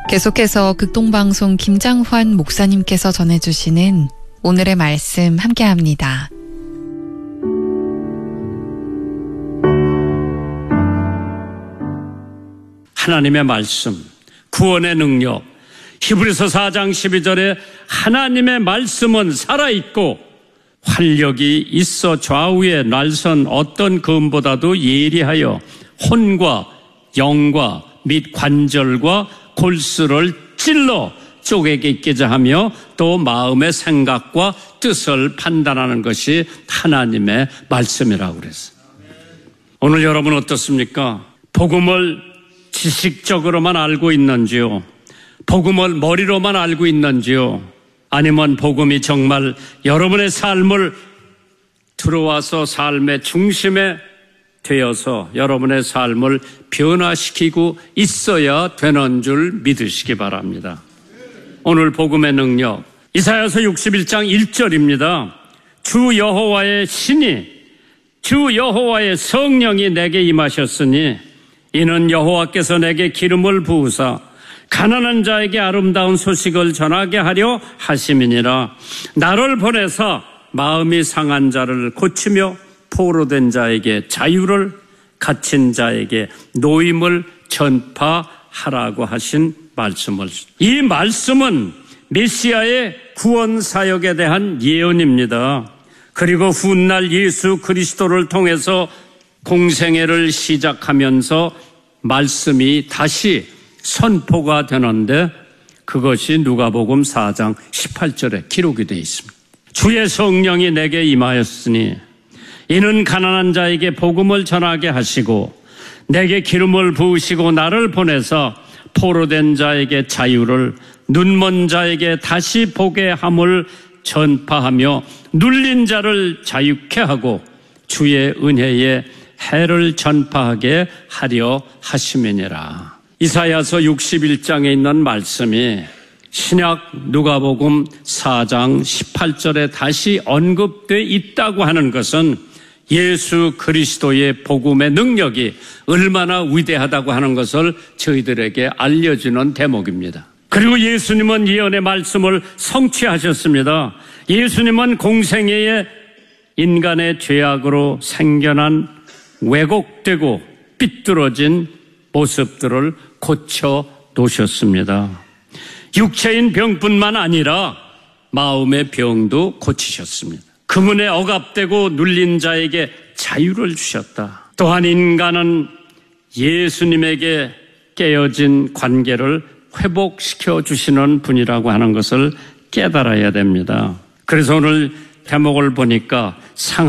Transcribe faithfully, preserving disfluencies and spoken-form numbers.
계속해서 극동방송 김장환 목사님께서 전해주시는 오늘의 말씀 함께합니다. 하나님의 말씀, 구원의 능력. 히브리서 사 장 십이 절에 하나님의 말씀은 살아있고 활력이 있어 좌우에 날선 어떤 검보다도 예리하여 혼과 영과 및 관절과 골수를 찔러 쪼개게 있게 하며 또 마음의 생각과 뜻을 판단하는 것이 하나님의 말씀이라고 그랬어요. 오늘 여러분 어떻습니까? 복음을 지식적으로만 알고 있는지요? 복음을 머리로만 알고 있는지요? 아니면 복음이 정말 여러분의 삶을 들어와서 삶의 중심에 되어서 여러분의 삶을 변화시키고 있어야 되는 줄 믿으시기 바랍니다. 오늘 복음의 능력, 이사야서 육십일 장 일 절입니다. 주 여호와의 신이, 주 여호와의 성령이 내게 임하셨으니 이는 여호와께서 내게 기름을 부으사 가난한 자에게 아름다운 소식을 전하게 하려 하심이니라. 나를 보내사 마음이 상한 자를 고치며 포로된 자에게 자유를, 갇힌 자에게 노임을 전파하라고 하신 말씀을, 이 말씀은 메시아의 구원 사역에 대한 예언입니다. 그리고 훗날 예수 그리스도를 통해서 공생애를 시작하면서 말씀이 다시 선포가 되는데 그것이 누가복음 사 장 십팔 절에 기록이 되어 있습니다. 주의 성령이 내게 임하였으니 이는 가난한 자에게 복음을 전하게 하시고 내게 기름을 부으시고 나를 보내서 포로된 자에게 자유를, 눈먼 자에게 다시 보게 함을 전파하며 눌린 자를 자유케 하고 주의 은혜의 해를 전파하게 하려 하심이니라. 이사야서 육십일 장에 있는 말씀이 신약 누가복음 사 장 십팔 절에 다시 언급되어 있다고 하는 것은 예수 그리스도의 복음의 능력이 얼마나 위대하다고 하는 것을 저희들에게 알려주는 대목입니다. 그리고 예수님은 예언의 말씀을 성취하셨습니다. 예수님은 공생애에 인간의 죄악으로 생겨난 왜곡되고 삐뚤어진 모습들을 고쳐 놓으셨습니다. 육체인 병뿐만 아니라 마음의 병도 고치셨습니다. 금은에 억압되고 눌린 자에게 자유를 주셨다. 또한 인간은 예수님에게 깨어진 관계를 회복시켜 주시는 분이라고 하는 것을 깨달아야 됩니다. 그래서 오늘 대목을 보니까 상